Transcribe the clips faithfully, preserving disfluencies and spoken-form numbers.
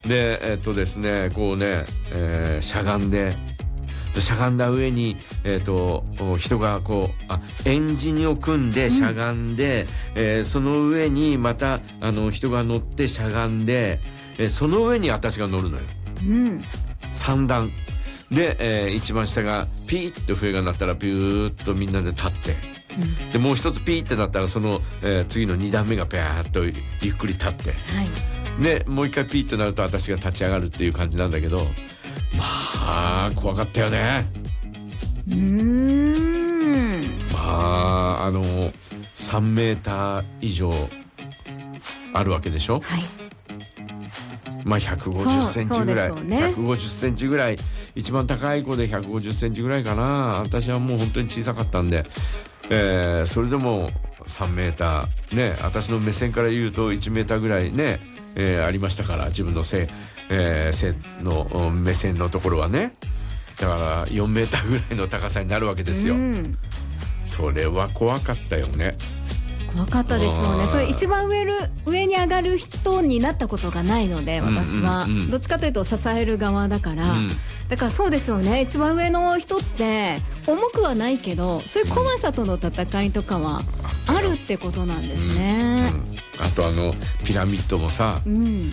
でえっとですねこうね、えー、しゃがんでしゃがんだ上に、えー、と人がこうあ円陣を組んでしゃがんで、うんえー、その上にまたあの人が乗ってしゃがんで、えー、その上に私が乗るのよ、うん、さん段で、えー、一番下がピーッと笛が鳴ったらピューッとみんなで立って、うん、でもう一つピーッて鳴ったらその、えー、次のに段目がピャーッとゆっくり立って、はい、でもう一回ピーッとなると私が立ち上がるっていう感じなんだけど、まあ怖かったよね。うーんまああのさんメーター以上あるわけでしょ、はい、まあひゃくごじゅっセンチぐらい、ね、ひゃくごじゅっセンチぐらい一番高い子でひゃくごじゅっセンチぐらいかな。私はもう本当に小さかったんで、えー、それでもさんメーターね私の目線から言うといちメーターぐらいね、えー、ありましたから自分の背えー、背の目線のところはねだからよんメーターぐらいの高さになるわけですよ、うん、それは怖かったよね。 怖かったでしょうね。それ一番上る上に上がる人になったことがないので私は、うんうんうん、どっちかというと支える側だから、うん、だからそうですよね。一番上の人って重くはないけどそういう怖さとの戦いとかはあるってことなんですね、うんうん、 あとあのピラミッドもさ、うん、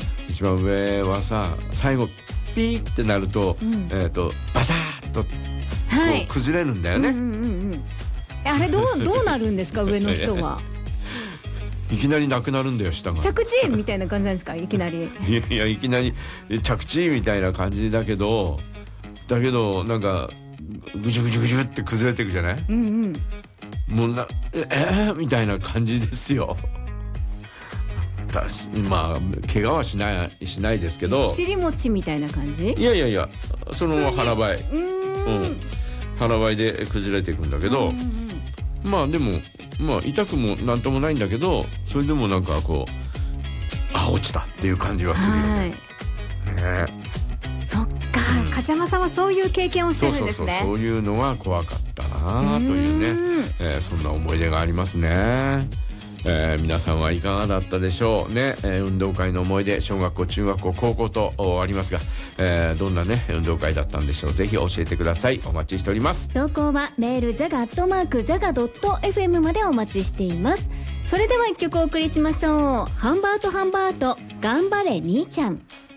一番上はさ最後ピーってなると、うん、えーとバターッとこう崩れるんだよね、はいうんうんうん、 あれどう、どうなるんですか上の人は。 いきなりなくなるんだよ下が。 着地みたいな感じなんですかいきなり。 いやいやいきなり着地みたいな感じだけどだけどなんかぐじゅぐじゅぐじゅって崩れていくじゃない、うんうん、もうなえー、みたいな感じですよ。私まあ怪我はしないしないですけど尻餅みたいな感じ。 いやいやいやその腹ばい、うん、腹ばいで崩れていくんだけど、うんうんうん、まあでもまあ痛くもなんともないんだけどそれでもなんかこうあ落ちたっていう感じはするよね。はい、ねそっか、うん、梶山さんはそういう経験をしてるんですね。 そうそうそうそういうのは怖かったなというね、えー、そんな思い出がありますね。えー、皆さんはいかがだったでしょうね、えー、運動会の思い出小学校中学校高校とありますが、えー、どんなね運動会だったんでしょう。ぜひ教えてください。お待ちしております。 投稿はメールジャガアットマークジャガドットエフエムまでお待ちしています。それでは一曲お送りしましょう。ハンバートハンバート頑張れ兄ちゃん。